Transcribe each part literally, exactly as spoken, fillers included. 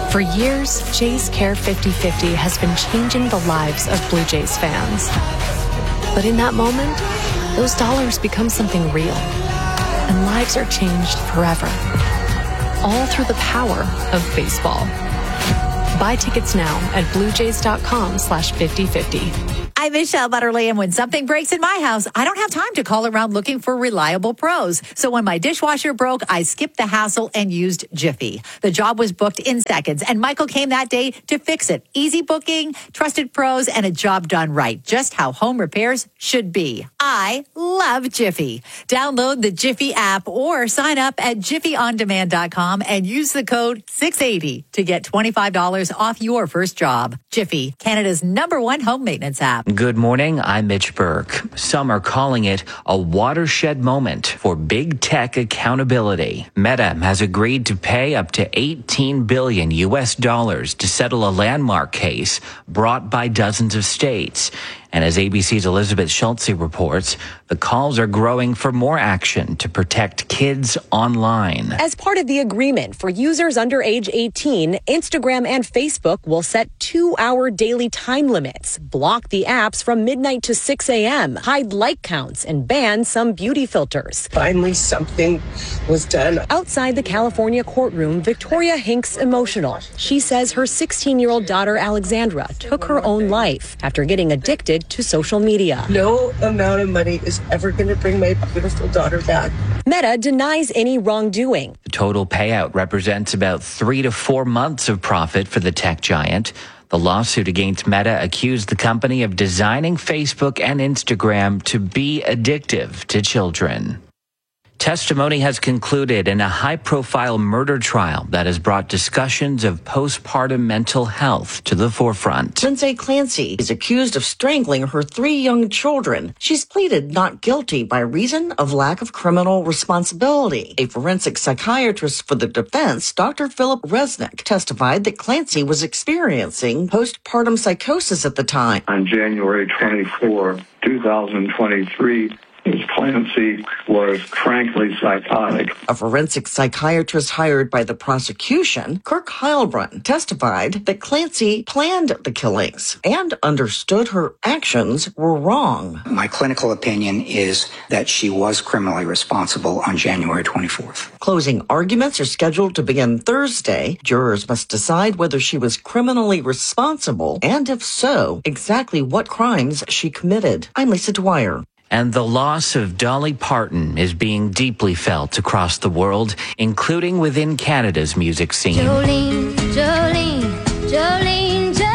For years, Jays Care fifty fifty has been changing the lives of Blue Jays fans. But in that moment, those dollars become something real, and lives are changed forever. All through the power of baseball. Buy tickets now at bluejays.com slash 5050. I'm Michelle Butterly, and when something breaks in my house, I don't have time to call around looking for reliable pros. So when my dishwasher broke, I skipped the hassle and used Jiffy. The job was booked in seconds, and Michael came that day to fix it. Easy booking, trusted pros, and a job done right. Just how home repairs should be. I love Jiffy. Download the Jiffy app or sign up at jiffy on demand dot com and use the code six eighty to get twenty-five dollars off your first job. Jiffy, Canada's number one home maintenance app. Good morning, I'm Mitch Burke. Some are calling it a watershed moment for big tech accountability. Meta has agreed to pay up to eighteen billion U S dollars to settle a landmark case brought by dozens of states. And as A B C's Elizabeth Schultze reports, the calls are growing for more action to protect kids online. As part of the agreement for users under age eighteen, Instagram and Facebook will set two-hour daily time limits, block the apps from midnight to six a.m., hide like counts, and ban some beauty filters. Finally, something was done. Outside the California courtroom, Victoria Hinks emotional. She says her sixteen-year-old daughter, Alexandra, took her own life after getting addicted to social media. No amount of money is ever going to bring my beautiful daughter back. Meta denies any wrongdoing. The total payout represents about three to four months of profit for the tech giant. The lawsuit against Meta accused the company of designing Facebook and Instagram to be addictive to children. Testimony has concluded in a high-profile murder trial that has brought discussions of postpartum mental health to the forefront. Lindsay Clancy is accused of strangling her three young children. She's pleaded not guilty by reason of lack of criminal responsibility. A forensic psychiatrist for the defense, Doctor Philip Resnick, testified that Clancy was experiencing postpartum psychosis at the time. On January twenty-fourth, twenty twenty-three, Miz Clancy was frankly psychotic. A forensic psychiatrist hired by the prosecution, Kirk Heilbrunn, testified that Clancy planned the killings and understood her actions were wrong. My clinical opinion is that she was criminally responsible on January twenty-fourth. Closing arguments are scheduled to begin Thursday. Jurors must decide whether she was criminally responsible and, if so, exactly what crimes she committed. I'm Lisa Dwyer. And the loss of Dolly Parton is being deeply felt across the world, including within Canada's music scene. Jolene, Jolene, Jolene, Jolene.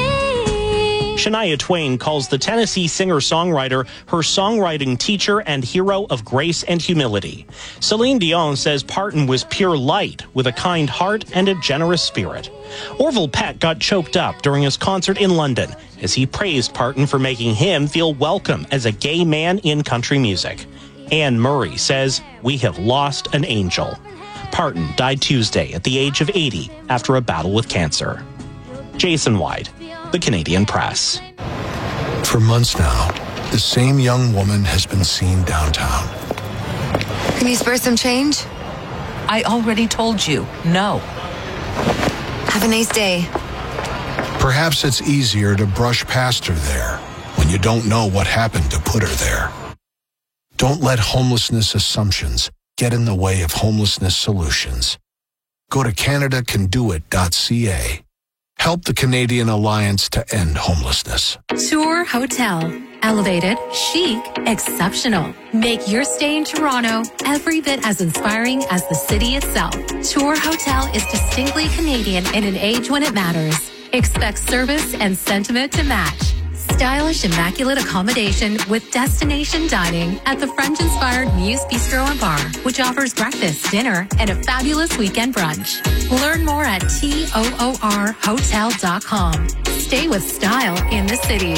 Shania Twain calls the Tennessee singer-songwriter her songwriting teacher and hero of grace and humility. Celine Dion says Parton was pure light with a kind heart and a generous spirit. Orville Peck got choked up during his concert in London as he praised Parton for making him feel welcome as a gay man in country music. Anne Murray says, "We have lost an angel." Parton died Tuesday at the age of eighty after a battle with cancer. Jason White, The Canadian Press. For months now, the same young woman has been seen downtown. Can you spare some change? I already told you, no. Have a nice day. Perhaps it's easier to brush past her there when you don't know what happened to put her there. Don't let homelessness assumptions get in the way of homelessness solutions. Go to canada can do it dot c a. Help the Canadian Alliance to End Homelessness. Tour Hotel. Elevated, chic, exceptional. Make your stay in Toronto every bit as inspiring as the city itself. Tour Hotel is distinctly Canadian in an age when it matters. Expect service and sentiment to match. Stylish, immaculate accommodation with destination dining at the French-inspired Muse Bistro and Bar, which offers breakfast, dinner, and a fabulous weekend brunch. Learn more at toor hotel dot com. Stay with style in the city.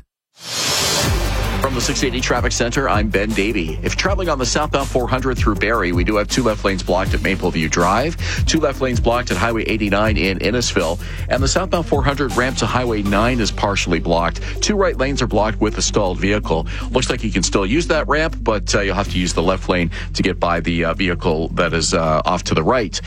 From the six eighty Traffic Center, I'm Ben Davey. If traveling on the southbound four hundred through Barrie, we do have two left lanes blocked at Mapleview Drive, two left lanes blocked at Highway eighty-nine in Innisfil, and the southbound four hundred ramp to Highway nine is partially blocked. Two right lanes are blocked with a stalled vehicle. Looks like you can still use that ramp, but uh, you'll have to use the left lane to get by the uh, vehicle that is uh, off to the right.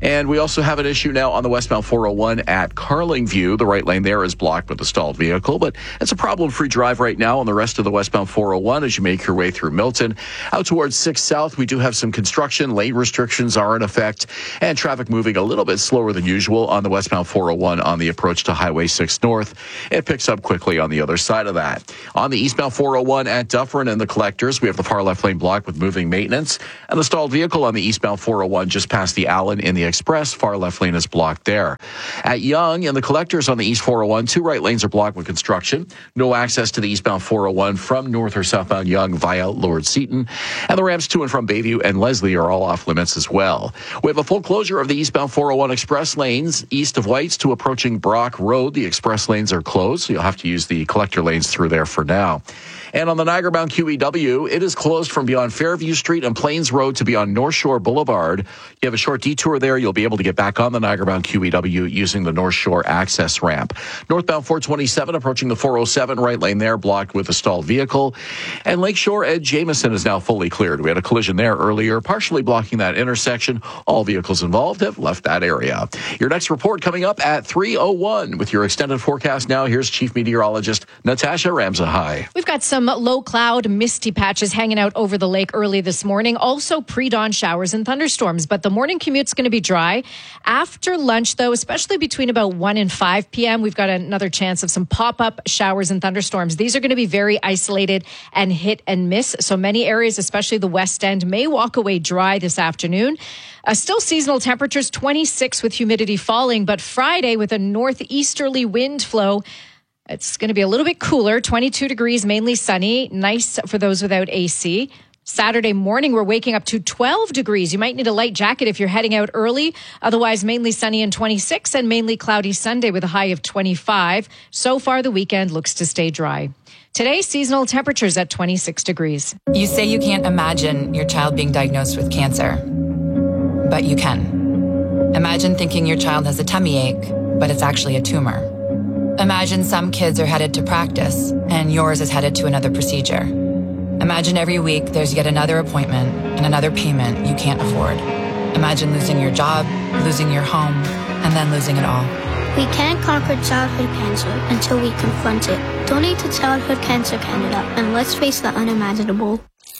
And we also have an issue now on the westbound four oh one at Carlingview. The right lane there is blocked with a stalled vehicle, but it's a problem-free drive right now on the rest of the westbound four oh one as you make your way through Milton. Out towards six South, we do have some construction. Lane restrictions are in effect, and traffic moving a little bit slower than usual on the westbound four oh one on the approach to Highway six North. It picks up quickly on the other side of that. On the eastbound four oh one at Dufferin and the Collectors, we have the far left lane blocked with moving maintenance, and the stalled vehicle on the eastbound four oh one just past the Allen in the Express. Far left lane is blocked there. At Yonge and the Collectors on the east four oh one, two right lanes are blocked with construction. No access to the eastbound four oh one from north or southbound Yonge via Lord Seaton. And the ramps to and from Bayview and Leslie are all off limits as well. We have a full closure of the eastbound four oh one express lanes east of Whites to approaching Brock Road. The express lanes are closed, so you'll have to use the collector lanes through there for now. And on the Niagara-bound Q E W, it is closed from beyond Fairview Street and Plains Road to beyond North Shore Boulevard. You have a short detour there. You'll be able to get back on the Niagara-bound Q E W using the North Shore access ramp. Northbound four twenty-seven approaching the four oh seven right lane there, blocked with a stalled vehicle. And Lakeshore Ed Jameson is now fully cleared. We had a collision there earlier, partially blocking that intersection. All vehicles involved have left that area. Your next report coming up at three oh one. With your extended forecast now, here's Chief Meteorologist Natasha Ramsahai. We've got some low cloud, misty patches hanging out over the lake early this morning. Also pre-dawn showers and thunderstorms, but the morning commute's going to be dry. After lunch, though, especially between about one and five p.m., we've got another chance of some pop-up showers and thunderstorms. These are going to be very isolated and hit and miss. So many areas, especially the West End, may walk away dry this afternoon. Uh, still seasonal temperatures, twenty-six with humidity falling, but Friday with a northeasterly wind flow, it's going to be a little bit cooler, twenty-two degrees, mainly sunny, nice for those without A C. Saturday morning, we're waking up to twelve degrees. You might need a light jacket if you're heading out early. Otherwise, mainly sunny and twenty-six, and mainly cloudy Sunday with a high of twenty-five. So far, the weekend looks to stay dry. Today, seasonal temperatures at twenty-six degrees. You say you can't imagine your child being diagnosed with cancer, but you can. Imagine thinking your child has a tummy ache, but it's actually a tumor. Imagine some kids are headed to practice and yours is headed to another procedure. Imagine every week there's yet another appointment and another payment you can't afford. Imagine losing your job, losing your home, and then losing it all. We can't conquer childhood cancer until we confront it. Donate to Childhood Cancer Canada and let's face the unimaginable.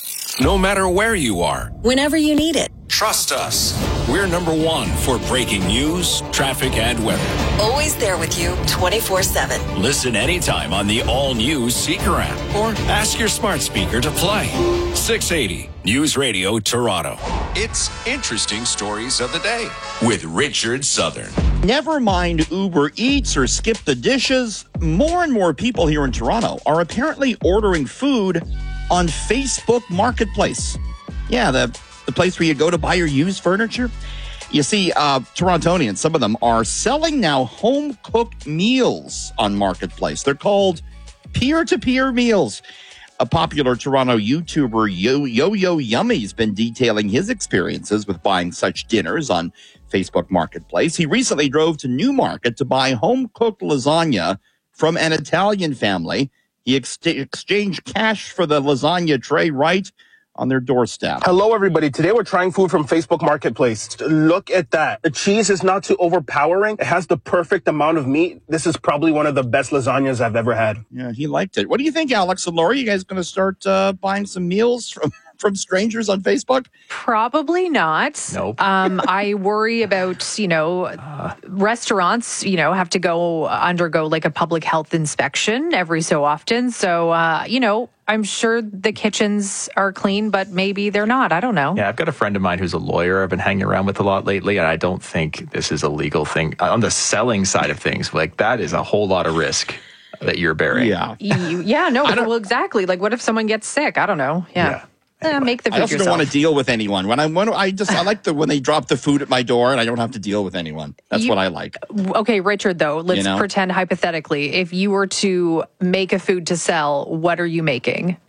No matter where you are, whenever you need it. Trust us. We're number one for breaking news, traffic, and weather. Always there with you twenty-four seven. Listen anytime on the all-new Seeker app or ask your smart speaker to play. six eighty News Radio Toronto. It's Interesting Stories of the Day with Richard Southern. Never mind Uber Eats or Skip the Dishes. More and more people here in Toronto are apparently ordering food on Facebook Marketplace. Yeah, the, the place where you go to buy your used furniture. You see, uh, Torontonians, some of them are selling now home-cooked meals on Marketplace. They're called peer-to-peer meals. A popular Toronto YouTuber, Yo Yo Yo Yummy, has been detailing his experiences with buying such dinners on Facebook Marketplace. He recently drove to Newmarket to buy home-cooked lasagna from an Italian family. He ex- exchanged cash for the lasagna tray right on their doorstep. Hello, everybody. Today we're trying food from Facebook Marketplace. Look at that. The cheese is not too overpowering. It has the perfect amount of meat. This is probably one of the best lasagnas I've ever had. Yeah, he liked it. What do you think, Alex and Lori? You guys going to start uh, buying some meals from from strangers on Facebook? Probably not. Nope. Um, I worry about, you know, uh, restaurants, you know, have to go undergo like a public health inspection every so often. So, uh, you know, I'm sure the kitchens are clean, but maybe they're not. I don't know. Yeah, I've got a friend of mine who's a lawyer I've been hanging around with a lot lately, and I don't think this is a legal thing. On the selling side of things, like that is a whole lot of risk that you're bearing. Yeah. You, yeah, no, well, exactly. Like, what if someone gets sick? I don't know. Yeah. yeah. Eh, make the food I also yourself. don't want to deal with anyone. When I when I just I like the when they drop the food at my door and I don't have to deal with anyone. That's you, what I like. Okay, Richard, though, let's you know? pretend hypothetically if you were to make a food to sell, what are you making?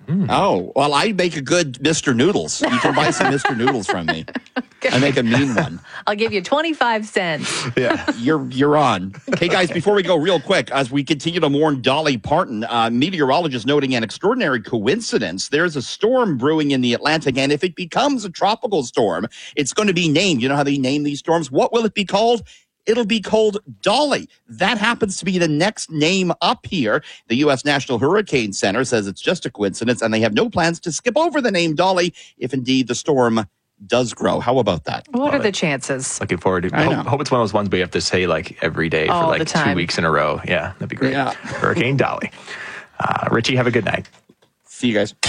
Mm. Oh, well, I make a good Mister Noodles. You can buy some Mister Noodles from me. I make a mean one. I'll give you twenty-five cents. Yeah, you're you're on. Hey, guys, before we go real quick, as we continue to mourn Dolly Parton, uh, meteorologists noting an extraordinary coincidence. There's a storm brewing in the Atlantic, and if it becomes a tropical storm, it's going to be named. You know how they name these storms? What will it be called? It'll be called Dolly. That happens to be the next name up here. The U S National Hurricane Center says it's just a coincidence, and they have no plans to skip over the name Dolly if indeed the storm does grow. How about that? What Love are it. the chances? Looking forward to I hope, know. hope it's one of those ones we have to say like every day All for the like two time. weeks in a row. Yeah, that'd be great. Yeah. Hurricane Dolly. Uh, Richie, have a good night. See you guys.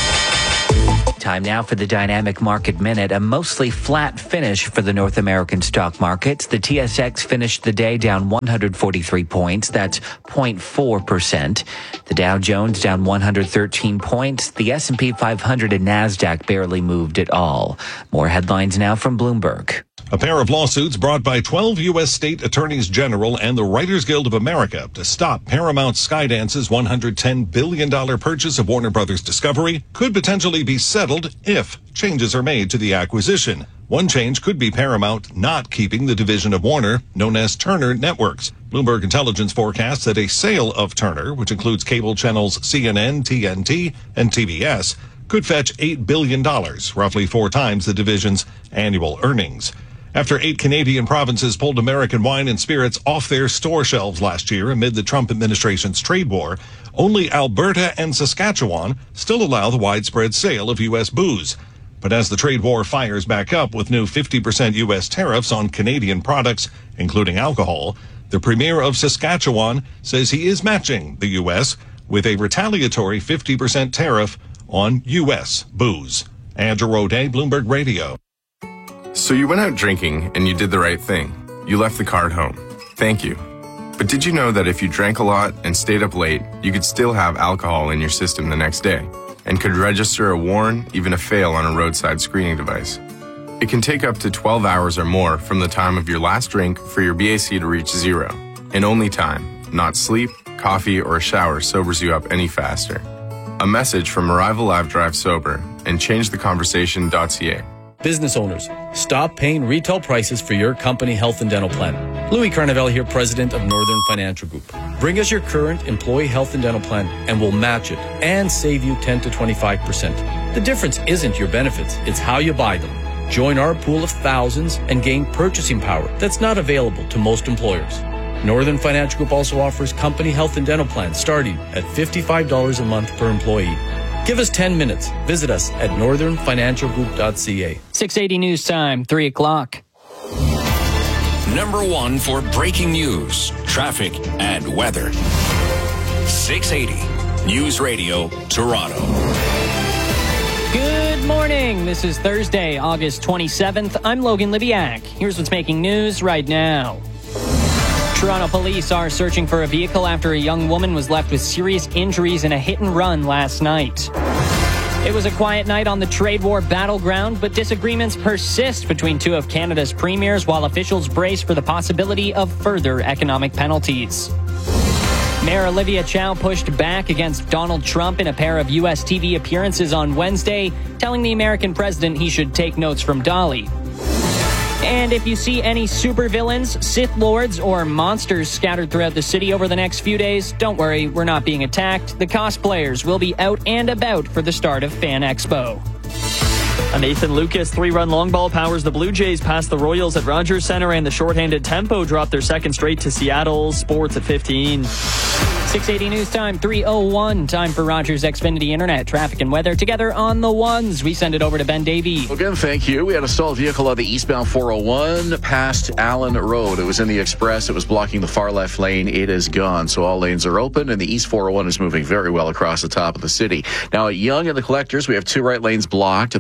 Time now for the Dynamic Market Minute, a mostly flat finish for the North American stock markets. The T S X finished the day down one hundred forty-three points. That's zero point four percent. The Dow Jones down one hundred thirteen points. The S and P five hundred and NASDAQ barely moved at all. More headlines now from Bloomberg. A pair of lawsuits brought by twelve U S state attorneys general and the Writers Guild of America to stop Paramount Skydance's one hundred ten billion dollars purchase of Warner Brothers Discovery could potentially be settled if changes are made to the acquisition. One change could be Paramount not keeping the division of Warner known as Turner Networks. Bloomberg Intelligence forecasts that a sale of Turner, which includes cable channels C N N, T N T, and T B S, could fetch eight billion dollars, roughly four times the division's annual earnings. After eight Canadian provinces pulled American wine and spirits off their store shelves last year amid the Trump administration's trade war, only Alberta and Saskatchewan still allow the widespread sale of U S booze. But as the trade war fires back up with new fifty percent U S tariffs on Canadian products, including alcohol, the Premier of Saskatchewan says he is matching the U S with a retaliatory fifty percent tariff on U S booze. Andrew Roday, Bloomberg Radio. So you went out drinking and you did the right thing. You left the car at home. Thank you. But did you know that if you drank a lot and stayed up late, you could still have alcohol in your system the next day and could register a warn, even a fail on a roadside screening device? It can take up to twelve hours or more from the time of your last drink for your B A C to reach zero. And only time, not sleep, coffee, or a shower sobers you up any faster. A message from Arrival Live Drive Sober and change the conversation dot c a. Business owners, stop paying retail prices for your company health and dental plan. Louis Carnevale here, president of Northern Financial Group. Bring us your current employee health and dental plan and we'll match it and save you ten to twenty-five percent. The difference isn't your benefits, it's how you buy them. Join our pool of thousands and gain purchasing power that's not available to most employers. Northern Financial Group also offers company health and dental plans starting at fifty-five dollars a month per employee. Give us ten minutes. Visit us at northern financial group dot c a. six eighty News Time, three o'clock. Number one for breaking news, traffic, and weather. six eighty News Radio, Toronto. Good morning. This is Thursday, August twenty-seventh. I'm Logan Libiak. Here's what's making news right now. Toronto police are searching for a vehicle after a young woman was left with serious injuries in a hit and run last night. It was a quiet night on the trade war battleground, but disagreements persist between two of Canada's premiers while officials brace for the possibility of further economic penalties. Mayor Olivia Chow pushed back against Donald Trump in a pair of U S T V appearances on Wednesday, telling the American president he should take notes from Dolly. And if you see any supervillains, Sith Lords, or monsters scattered throughout the city over the next few days, don't worry, we're not being attacked. The cosplayers will be out and about for the start of Fan Expo. A Nathan Lucas three-run long ball powers the Blue Jays past the Royals at Rogers Center, and the shorthanded Tempo dropped their second straight to Seattle. Sports at fifteen. six eighty News Time, three oh one. Time for Rogers Xfinity Internet, traffic and weather together on the ones. We send it over to Ben Davey. Again, thank you. We had a stalled vehicle on the eastbound four oh one past Allen Road. It was in the express. It was blocking the far left lane. It is gone. So all lanes are open, and the east four oh one is moving very well across the top of the city. Now at Yonge and the Collectors, we have two right lanes blocked, and there's no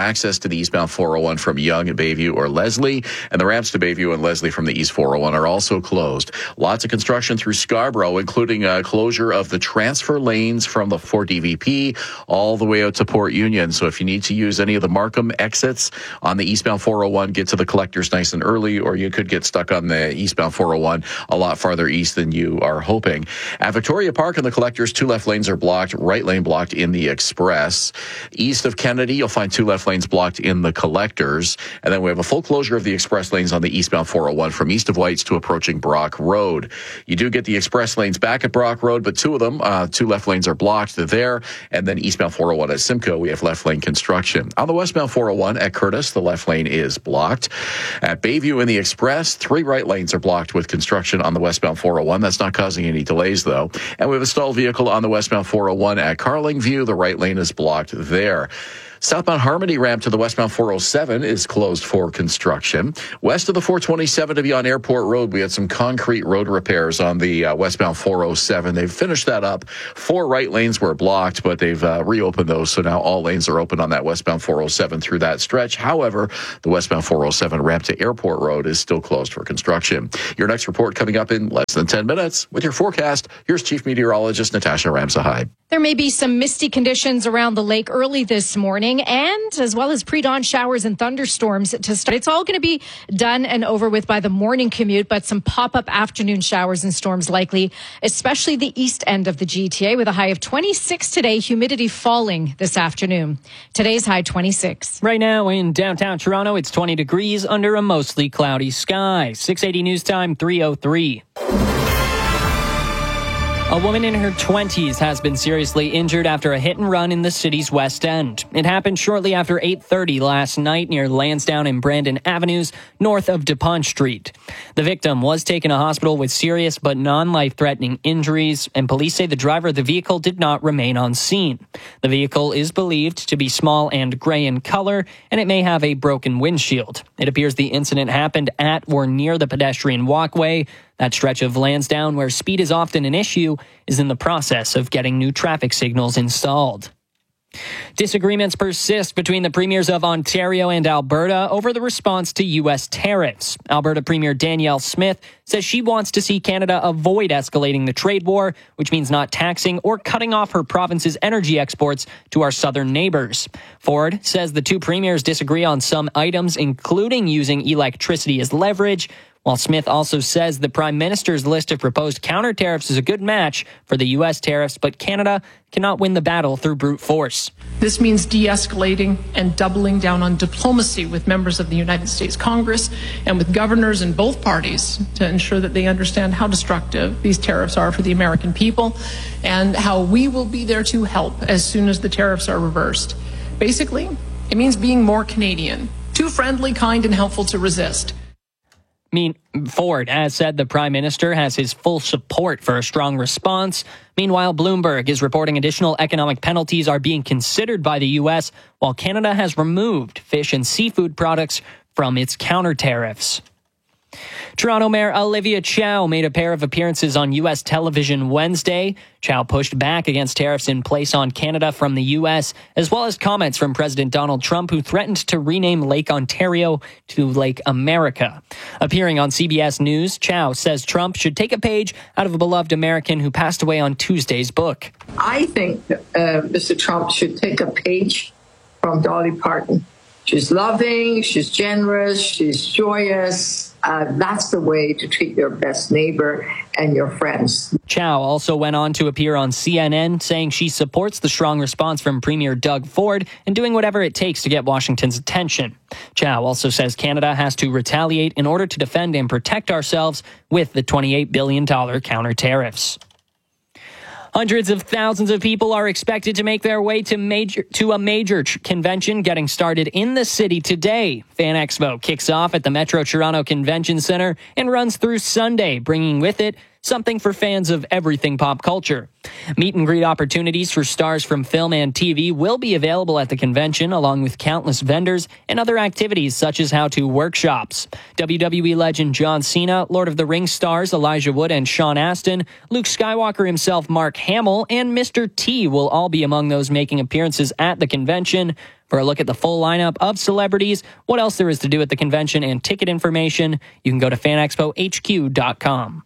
access to the eastbound four oh one from Yonge, Bayview, or Leslie, and the ramps to Bayview and Leslie from the east four oh one are also closed. Lots of construction through Scarborough, including a closure of the transfer lanes from the Fort D V P all the way out to Port Union. So if you need to use any of the Markham exits on the eastbound four oh one, get to the Collectors nice and early, or you could get stuck on the eastbound four oh one a lot farther east than you are hoping. At Victoria Park and the Collectors, two left lanes are blocked, right lane blocked in the Express. East of Kennedy, you'll find two left lanes blocked in the Collectors. And then we have a full closure of the Express lanes on the eastbound four oh one from east of Whites to approaching Brock Road. You do get the Express lanes back at Brock Road, but two of them, uh, two left lanes are blocked. They're there. And then eastbound four oh one at Simcoe, we have left lane construction. On the westbound four oh one at Curtis, the left lane is blocked. At Bayview in the Express, three right lanes are blocked with construction on the westbound four oh one. That's not causing any delays, though. And we have a stalled vehicle on the westbound four oh one at Carlingview. The right lane is blocked there. Southbound Harmony ramp to the westbound four oh seven is closed for construction. West of the four twenty-seven to beyond Airport Road, we had some concrete road repairs on the uh, westbound four oh seven. They've finished that up. Four right lanes were blocked, but they've uh, reopened those, so now all lanes are open on that westbound four oh seven through that stretch. However, the westbound four oh seven ramp to Airport Road is still closed for construction. Your next report coming up in less than ten minutes. With your forecast, here's Chief Meteorologist Natasha Ramsahide. There may be some misty conditions around the lake early this morning, and as well as pre-dawn showers and thunderstorms to start. It's all going to be done and over with by the morning commute, but some pop-up afternoon showers and storms likely, especially the east end of the G T A, with a high of twenty-six today, humidity falling this afternoon. Today's high twenty-six. Right now in downtown Toronto, it's twenty degrees under a mostly cloudy sky. six eighty news time, three oh three. A woman in her twenties has been seriously injured after a hit and run in the city's West End. It happened shortly after eight thirty last night near Lansdowne and Brandon Avenues, north of DuPont Street. The victim was taken to hospital with serious but non-life-threatening injuries, and police say the driver of the vehicle did not remain on scene. The vehicle is believed to be small and gray in color, and it may have a broken windshield. It appears the incident happened at or near the pedestrian walkway. That stretch of Lansdowne, where speed is often an issue, is in the process of getting new traffic signals installed. Disagreements persist between the premiers of Ontario and Alberta over the response to U S tariffs. Alberta Premier Danielle Smith says she wants to see Canada avoid escalating the trade war, which means not taxing or cutting off her province's energy exports to our southern neighbors. Ford says the two premiers disagree on some items, including using electricity as leverage, while Smith also says the Prime Minister's list of proposed counter tariffs is a good match for the U S tariffs, but Canada cannot win the battle through brute force. This means de-escalating and doubling down on diplomacy with members of the United States Congress and with governors in both parties to ensure that they understand how destructive these tariffs are for the American people and how we will be there to help as soon as the tariffs are reversed. Basically, it means being more Canadian, too friendly, kind, and helpful to resist. Mean Ford has said the Prime Minister has his full support for a strong response. Meanwhile, Bloomberg is reporting additional economic penalties are being considered by the U S, while Canada has removed fish and seafood products from its counter tariffs. Toronto Mayor Olivia Chow made a pair of appearances on U S television Wednesday. Chow pushed back against tariffs in place on Canada from the U S, as well as comments from President Donald Trump, who threatened to rename Lake Ontario to Lake America. Appearing on C B S News, Chow says Trump should take a page out of a beloved American who passed away on Tuesday's book. I think uh, Mister Trump should take a page from Dolly Parton. She's loving, she's generous, she's joyous. Uh, that's the way to treat your best neighbor and your friends. Chow also went on to appear on C N N, saying she supports the strong response from Premier Doug Ford and doing whatever it takes to get Washington's attention. Chow also says Canada has to retaliate in order to defend and protect ourselves with the twenty-eight billion dollars counter tariffs. Hundreds of thousands of people are expected to make their way to major to a major ch- convention getting started in the city today. Fan Expo kicks off at the Metro Toronto Convention Centre and runs through Sunday, bringing with it something for fans of everything pop culture. Meet and greet opportunities for stars from film and T V will be available at the convention, along with countless vendors and other activities such as how-to workshops. W W E legend John Cena, Lord of the Rings stars Elijah Wood and Sean Astin, Luke Skywalker himself Mark Hamill, and Mister T will all be among those making appearances at the convention. For a look at the full lineup of celebrities, what else there is to do at the convention, and ticket information, you can go to fan expo h q dot com.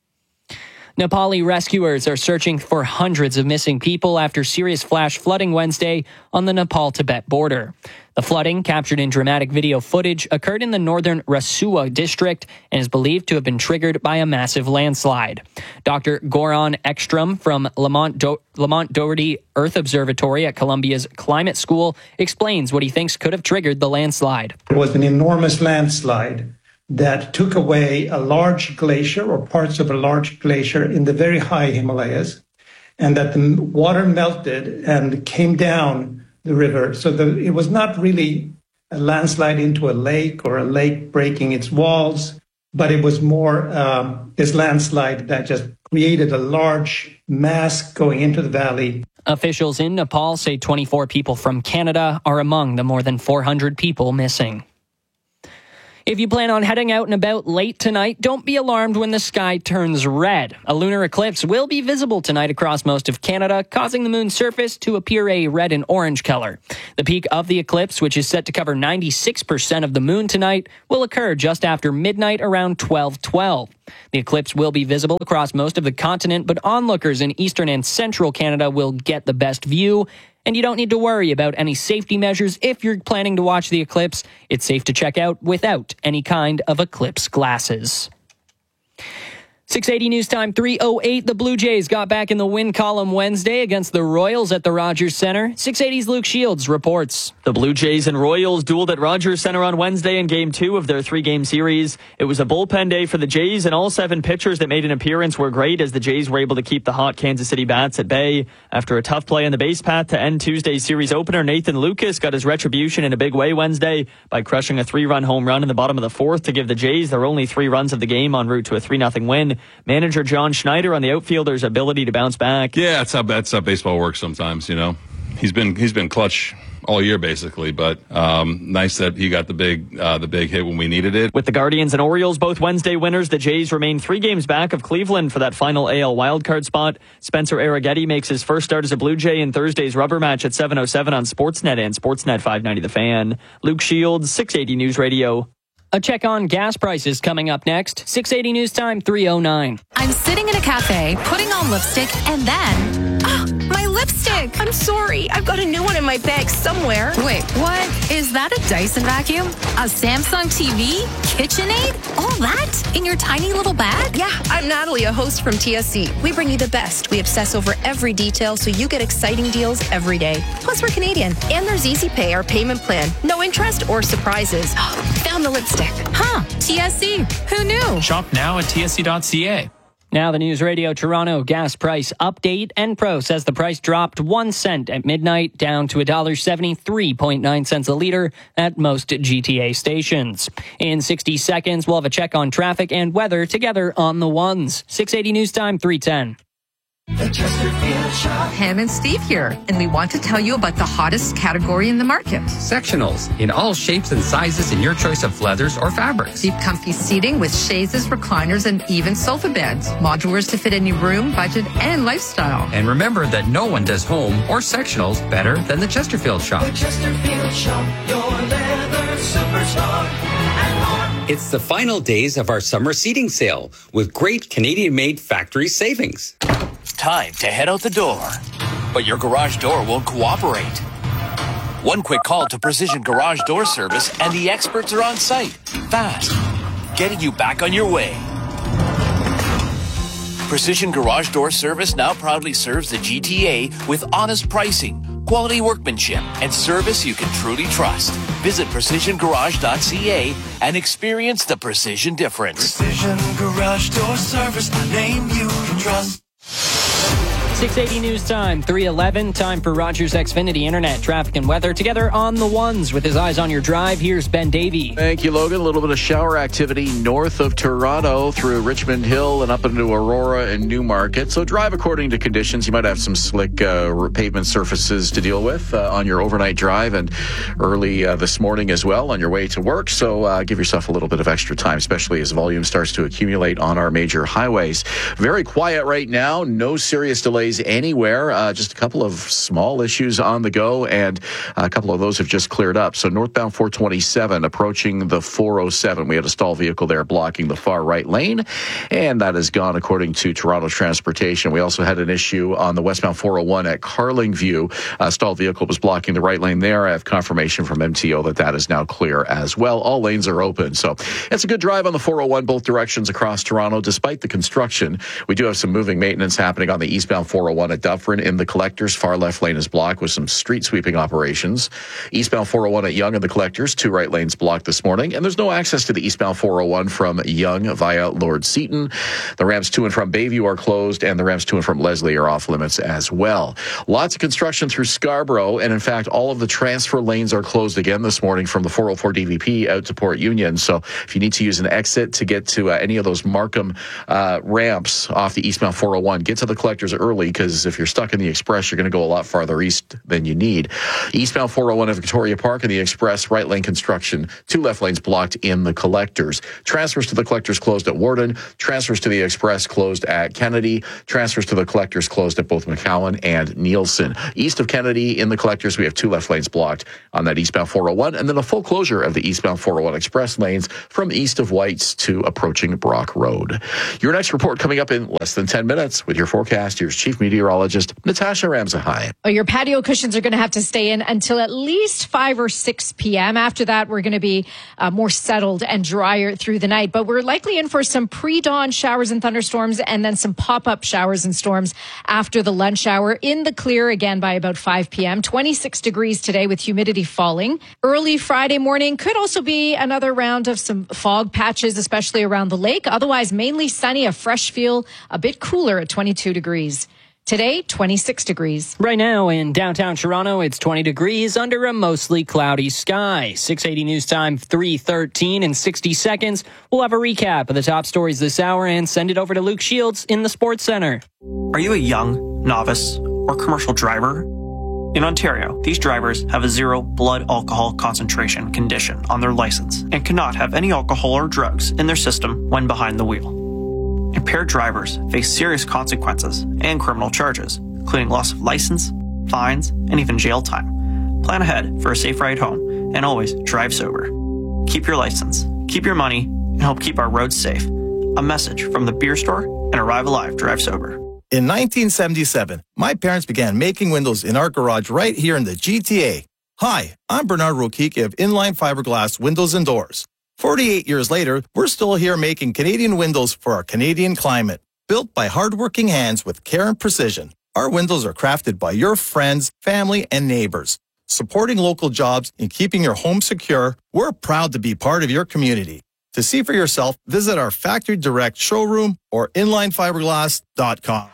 Nepali rescuers are searching for hundreds of missing people after serious flash flooding Wednesday on the Nepal-Tibet border. The flooding, captured in dramatic video footage, occurred in the northern Rasuwa district and is believed to have been triggered by a massive landslide. Doctor Goran Ekstrom from Lamont, Do- Lamont Doherty Earth Observatory at Columbia's Climate School explains what he thinks could have triggered the landslide. It was an enormous landslide that took away a large glacier or parts of a large glacier in the very high Himalayas, and that the water melted and came down the river. So the, it was not really a landslide into a lake or a lake breaking its walls, but it was more um, this landslide that just created a large mass going into the valley. Officials in Nepal say twenty-four people from Canada are among the more than four hundred people missing. If you plan on heading out and about late tonight, don't be alarmed when the sky turns red. A lunar eclipse will be visible tonight across most of Canada, causing the moon's surface to appear a red and orange color. The peak of the eclipse, which is set to cover ninety-six percent of the moon tonight, will occur just after midnight around twelve twelve. The eclipse will be visible across most of the continent, but onlookers in eastern and central Canada will get the best view. And you don't need to worry about any safety measures if you're planning to watch the eclipse. It's safe to check out without any kind of eclipse glasses. six eighty News Time, three oh eight. The Blue Jays got back in the win column Wednesday against the Royals at the Rogers Center. six eighty's Luke Shields reports. The Blue Jays and Royals dueled at Rogers Center on Wednesday in Game two of their three-game series. It was a bullpen day for the Jays, and all seven pitchers that made an appearance were great as the Jays were able to keep the hot Kansas City bats at bay. After a tough play on the base path to end Tuesday's series opener, Nathan Lucas got his retribution in a big way Wednesday by crushing a three-run home run in the bottom of the fourth to give the Jays their only three runs of the game en route to a three nothing win. Manager John Schneider on the outfielder's ability to bounce back. Yeah, that's how that's how baseball works sometimes, you know. He's been he's been clutch all year basically, but um, nice that he got the big uh, the big hit when we needed it. With the Guardians and Orioles both Wednesday winners, the Jays remain three games back of Cleveland for that final A L wildcard spot. Spencer Arrighetti makes his first start as a Blue Jay in Thursday's rubber match at seven oh seven on Sportsnet and Sportsnet five ninety The Fan. Luke Shields, six eighty News Radio. A check on gas prices coming up next. six eighty News Time, three oh nine. I'm sitting in a cafe, putting on lipstick, and then... Ah, my lipstick! I'm sorry. I've got a new one in my bag somewhere. Wait, what? Is that a Dyson vacuum? A Samsung T V? KitchenAid? All that? In your tiny little bag? Yeah, I'm Natalie, a host from T S C. We bring you the best. We obsess over every detail so you get exciting deals every day. Plus, we're Canadian. And there's Easy Pay, our payment plan. No interest or surprises. Found the lipstick. Huh, T S C. Who knew? Shop now at T S C dot C A. Now the News Radio Toronto gas price update. Enpro says the price dropped one cent at midnight, down to one dollar seventy-three point nine cents a liter at most G T A stations. In sixty seconds, we'll have a check on traffic and weather together on the ones. six eighty News Time, three ten. The Chesterfield Shop. Pam and Steve here, and we want to tell you about the hottest category in the market. Sectionals in all shapes and sizes in your choice of leathers or fabrics. Deep comfy seating with chaises, recliners, and even sofa beds. Modulars to fit any room, budget, and lifestyle. And remember that no one does home or sectionals better than the Chesterfield Shop. The Chesterfield Shop, your leather superstar, and more. It's the final days of our summer seating sale with great Canadian-made factory savings. Time to head out the door, but your garage door won't cooperate. One quick call to Precision Garage Door Service and the experts are on site, fast, getting you back on your way. Precision Garage Door Service now proudly serves the G T A with honest pricing, quality workmanship, and service you can truly trust. Visit precision garage dot c a and experience the precision difference. Precision Garage Door Service, the name you can trust. six eighty News Time, three eleven. Time for Rogers Xfinity Internet, traffic, and weather together on the ones. With his eyes on your drive, here's Ben Davey. Thank you, Logan. A little bit of shower activity north of Toronto through Richmond Hill and up into Aurora and Newmarket. So drive according to conditions. You might have some slick uh, pavement surfaces to deal with uh, on your overnight drive and early uh, this morning as well on your way to work. So uh, give yourself a little bit of extra time, especially as volume starts to accumulate on our major highways. Very quiet right now. No serious delays delays anywhere. Uh, just a couple of small issues on the go, and a couple of those have just cleared up. So northbound four twenty-seven approaching the four oh seven. We had a stall vehicle there blocking the far right lane, and that is gone according to Toronto Transportation. We also had an issue on the westbound four oh one at Carlingview. A stalled vehicle was blocking the right lane there. I have confirmation from M T O that that is now clear as well. All lanes are open. So it's a good drive on the four oh one, both directions across Toronto. Despite the construction, we do have some moving maintenance happening on the eastbound four oh one at Dufferin in the Collectors. Far left lane is blocked with some street sweeping operations. Eastbound four oh one at Yonge and the Collectors, two right lanes blocked this morning. And there's no access to the eastbound four oh one from Yonge via Lord Seaton. The ramps to and from Bayview are closed, and the ramps to and from Leslie are off limits as well. Lots of construction through Scarborough, and in fact, all of the transfer lanes are closed again this morning from the four oh four D V P out to Port Union. So if you need to use an exit to get to uh, any of those Markham uh, ramps off the eastbound four oh one, get to the Collectors early, because if you're stuck in the Express, you're going to go a lot farther east than you need. Eastbound four oh one at Victoria Park and the Express, right lane construction, two left lanes blocked in the Collectors. Transfers to the Collectors closed at Warden, transfers to the Express closed at Kennedy, transfers to the Collectors closed at both McCowan and Nielsen. East of Kennedy in the Collectors, we have two left lanes blocked on that eastbound four oh one, and then a full closure of the eastbound four oh one Express lanes from east of Whites to approaching Brock Road. Your next report coming up in less than ten minutes with your forecast. Here's Chief Meteorologist Natasha Ramsahai. Oh, your patio cushions are going to have to stay in until at least five or six p.m. After that, we're going to be uh, more settled and drier through the night. But we're likely in for some pre-dawn showers and thunderstorms, and then some pop-up showers and storms after the lunch hour. In the clear again by about five p.m. twenty-six degrees today with humidity falling. Early Friday morning could also be another round of some fog patches, especially around the lake. Otherwise, mainly sunny, a fresh feel, a bit cooler at twenty-two degrees. Today, twenty-six degrees. Right now in downtown Toronto, it's twenty degrees under a mostly cloudy sky. six eighty News Time, three thirteen in sixty seconds. We'll have a recap of the top stories this hour and send it over to Luke Shields in the Sports Center. Are you a young, novice, or commercial driver? In Ontario, these drivers have a zero blood alcohol concentration condition on their license and cannot have any alcohol or drugs in their system when behind the wheel. Impaired drivers face serious consequences and criminal charges, including loss of license, fines, and even jail time. Plan ahead for a safe ride home and always drive sober. Keep your license, keep your money, and help keep our roads safe. A message from the Beer Store and Arrive Alive Drive Sober. In nineteen seventy-seven, my parents began making windows in our garage right here in the G T A. Hi, I'm Bernard Rokiki of Inline Fiberglass Windows and Doors. forty-eight years later, we're still here making Canadian windows for our Canadian climate. Built by hardworking hands with care and precision, our windows are crafted by your friends, family, and neighbors. Supporting local jobs and keeping your home secure, we're proud to be part of your community. To see for yourself, visit our Factory Direct showroom or inline fiberglass dot com.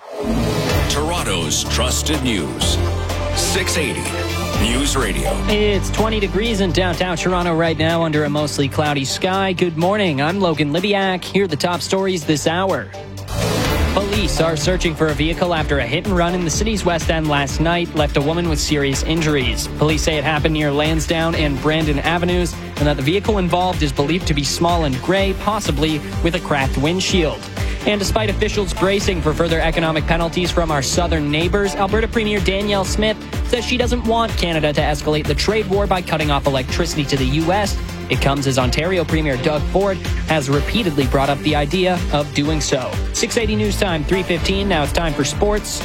Toronto's trusted news. six eighty News Radio. It's twenty degrees in downtown Toronto right now under a mostly cloudy sky. Good morning. I'm Logan Libiak. Here are the top stories this hour. Police are searching for a vehicle after a hit and run in the city's West End last night left a woman with serious injuries. Police say it happened near Lansdowne and Brandon Avenues, and that the vehicle involved is believed to be small and gray, possibly with a cracked windshield. And despite officials bracing for further economic penalties from our southern neighbors, Alberta Premier Danielle Smith says she doesn't want Canada to escalate the trade war by cutting off electricity to the U S. It comes as Ontario Premier Doug Ford has repeatedly brought up the idea of doing so. six eighty News Time, three fifteen. Now it's time for sports.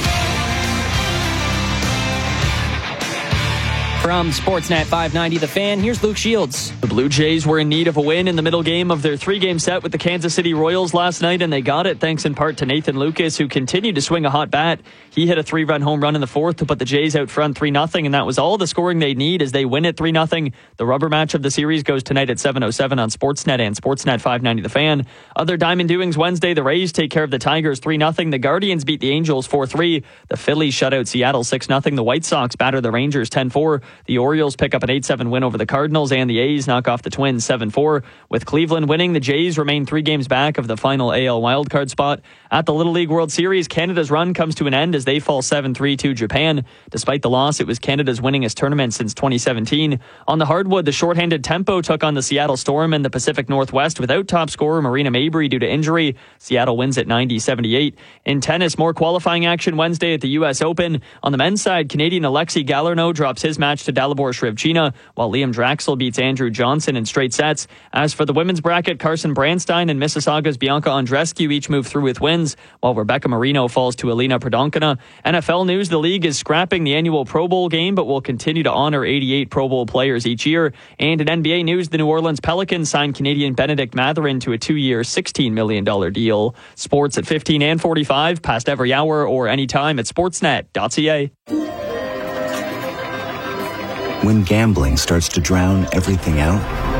From Sportsnet five ninety The Fan, here's Luke Shields. The Blue Jays were in need of a win in the middle game of their three-game set with the Kansas City Royals last night, and they got it thanks in part to Nathan Lucas, who continued to swing a hot bat. He hit a three-run home run in the fourth to put the Jays out front three nothing, and that was all the scoring they need as they win it three nothing. The rubber match of the series goes tonight at seven oh seven on Sportsnet and Sportsnet five ninety The Fan. Other Diamond doings Wednesday, the Rays take care of the Tigers three nothing. The Guardians beat the Angels four three. The Phillies shut out Seattle six nothing. The White Sox batter the Rangers ten four. The Orioles pick up an eight seven win over the Cardinals, and the A's knock off the Twins seven four. With Cleveland winning, the Jays remain three games back of the final A L wildcard spot. At the Little League World Series, Canada's run comes to an end as they fall seven three to Japan. Despite the loss, it was Canada's winningest tournament since twenty seventeen. On the hardwood, the shorthanded Tempo took on the Seattle Storm in the Pacific Northwest without top scorer Marina Mabry due to injury. Seattle wins at ninety seventy-eight. In tennis, more qualifying action Wednesday at the U S Open. On the men's side, Canadian Alexei Galarneau drops his match to Dalibor Shrivchina, while Liam Draxl beats Andrew Johnson in straight sets. As for the women's bracket, Carson Branstein and Mississauga's Bianca Andreescu each move through with wins, while Rebecca Marino falls to Alina Prodonkina. N F L news, the league is scrapping the annual Pro Bowl game, but will continue to honor eighty-eight Pro Bowl players each year. And in N B A news, the New Orleans Pelicans signed Canadian Benedict Mathurin to a two-year, sixteen million dollars deal. Sports at fifteen and forty-five, past every hour or anytime at sportsnet dot c a. When gambling starts to drown everything out,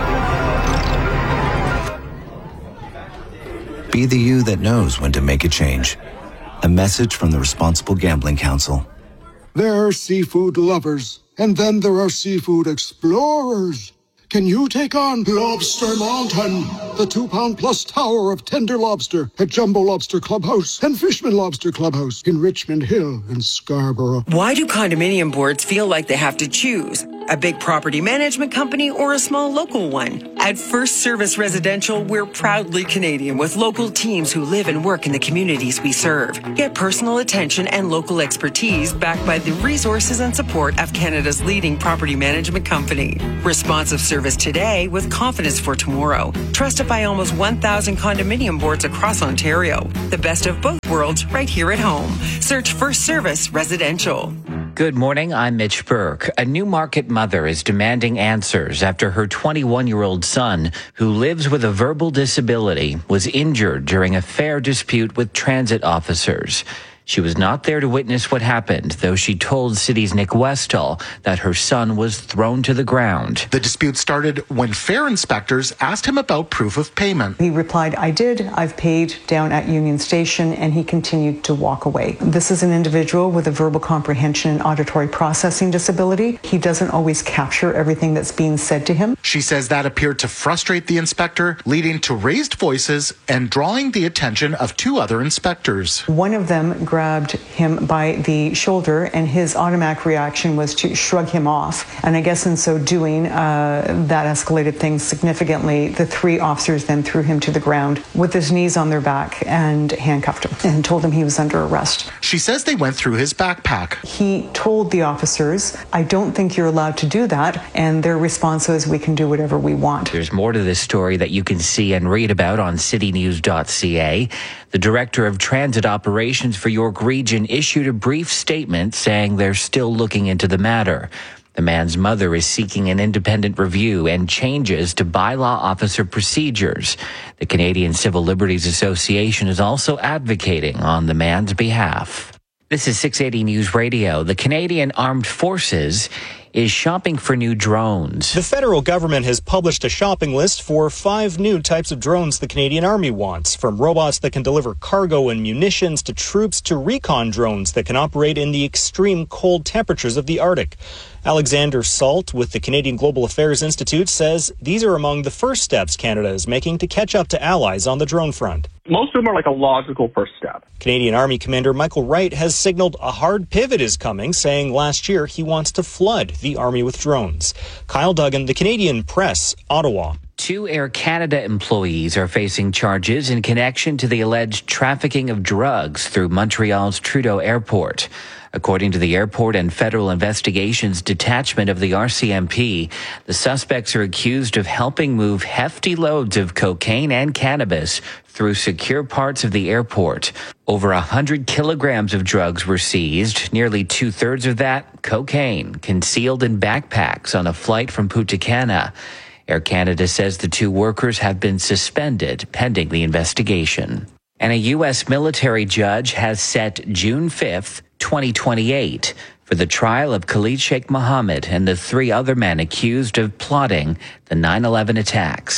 be the you that knows when to make a change. A message from the Responsible Gambling Council. There are seafood lovers, and then there are seafood explorers. Can you take on Lobster Mountain, the two-pound-plus tower of tender lobster at Jumbo Lobster Clubhouse and Fishman Lobster Clubhouse in Richmond Hill and Scarborough? Why do condominium boards feel like they have to choose? A big property management company or a small local one? At First Service Residential, we're proudly Canadian with local teams who live and work in the communities we serve. Get personal attention and local expertise backed by the resources and support of Canada's leading property management company. Responsive service today with confidence for tomorrow. Trusted by almost one thousand condominium boards across Ontario. The best of both worlds right here at home. Search First Service Residential. Good morning, I'm Mitch Burke. A Newmarket mother is demanding answers after her twenty-one-year-old son, who lives with a verbal disability, was injured during a fare dispute with transit officers. She was not there to witness what happened, though she told City's Nick Westall that her son was thrown to the ground. The dispute started when fare inspectors asked him about proof of payment. He replied, I did. I've paid down at Union Station, and he continued to walk away. This is an individual with a verbal comprehension and auditory processing disability. He doesn't always capture everything that's being said to him. She says that appeared to frustrate the inspector, leading to raised voices and drawing the attention of two other inspectors. One of them grabbed him by the shoulder, and his automatic reaction was to shrug him off. And I guess in so doing, uh, that escalated things significantly. The three officers then threw him to the ground with his knees on their back and handcuffed him and told him he was under arrest. She says they went through his backpack. He told the officers, I don't think you're allowed to do that. And their response was, we can do whatever we want. There's more to this story that you can see and read about on city news dot c a. The director of transit operations for York Region issued a brief statement saying they're still looking into the matter. The man's mother is seeking an independent review and changes to bylaw officer procedures. The Canadian Civil Liberties Association is also advocating on the man's behalf. This is six eighty News Radio. The Canadian Armed Forces is shopping for new drones. The federal government has published a shopping list for five new types of drones the Canadian Army wants, from robots that can deliver cargo and munitions to troops to recon drones that can operate in the extreme cold temperatures of the Arctic. Alexander Salt with the Canadian Global Affairs Institute says these are among the first steps Canada is making to catch up to allies on the drone front. Most of them are like a logical first step. Canadian Army Commander Michael Wright has signaled a hard pivot is coming, saying last year he wants to flood the Army with drones. Kyle Duggan, the Canadian Press, Ottawa. Two Air Canada employees are facing charges in connection to the alleged trafficking of drugs through Montreal's Trudeau Airport. According to the airport and federal investigations detachment of the R C M P, the suspects are accused of helping move hefty loads of cocaine and cannabis through secure parts of the airport. Over one hundred kilograms of drugs were seized, nearly two-thirds of that cocaine, concealed in backpacks on a flight from Punta Cana. Air Canada says the two workers have been suspended pending the investigation. And a U S military judge has set June fifth, twenty twenty-eight for the trial of Khalid Sheikh Mohammed and the three other men accused of plotting the nine eleven attacks.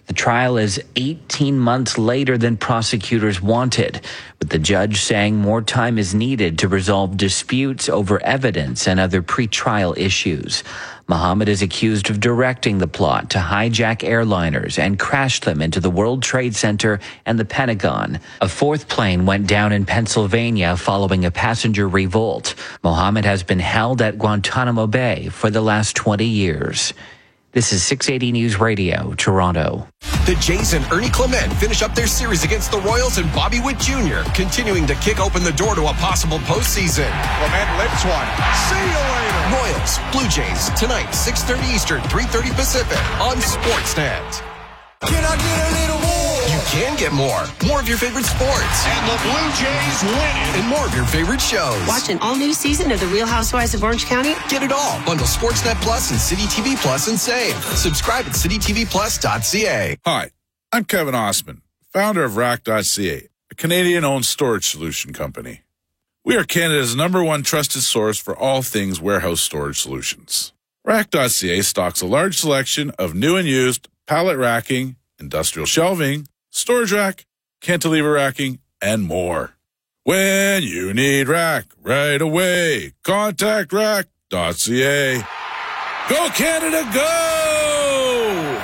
The trial is eighteen months later than prosecutors wanted, with the judge saying more time is needed to resolve disputes over evidence and other pretrial issues. Mohammed is accused of directing the plot to hijack airliners and crash them into the World Trade Center and the Pentagon. A fourth plane went down in Pennsylvania following a passenger revolt. Mohammed has been held at Guantanamo Bay for the last twenty years. This is six eighty News Radio, Toronto. The Jays and Ernie Clement finish up their series against the Royals and Bobby Witt Junior, continuing to kick open the door to a possible postseason. Clement lifts one. See you later. Royals, Blue Jays, tonight, six thirty Eastern, three thirty Pacific, on Sportsnet. Can I get a little more? You can get more. More of your favorite sports. And the Blue Jays win it. And more of your favorite shows. Watch an all-new season of The Real Housewives of Orange County. Get it all. Bundle Sportsnet Plus and City T V Plus and save. Subscribe at city t v plus dot c a. Hi, I'm Kevin Osman, founder of rack dot c a, a Canadian-owned storage solution company. We are Canada's number one trusted source for all things warehouse storage solutions. rack dot c a stocks a large selection of new and used pallet racking, industrial shelving, storage rack, cantilever racking, and more. When you need rack right away, contact rack dot c a. Go Canada, go!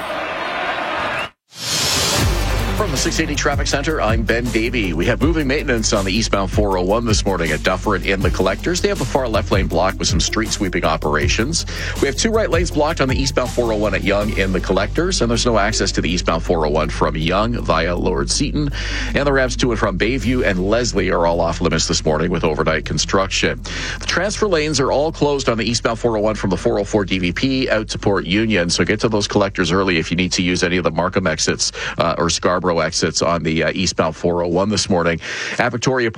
From the six eighty Traffic Center, I'm Ben Davey. We have moving maintenance on the eastbound four oh one this morning at Dufferin in the Collectors. They have the far left lane blocked with some street sweeping operations. We have two right lanes blocked on the eastbound four oh one at Yonge in the Collectors, and there's no access to the eastbound four oh one from Yonge via Lord Seton. And the ramps to and from Bayview and Leslie are all off limits this morning with overnight construction. The transfer lanes are all closed on the eastbound four oh one from the four oh four D V P out to Port Union, so get to those Collectors early if you need to use any of the Markham exits uh, or Scarborough exits on the uh, eastbound four oh one this morning. At Victoria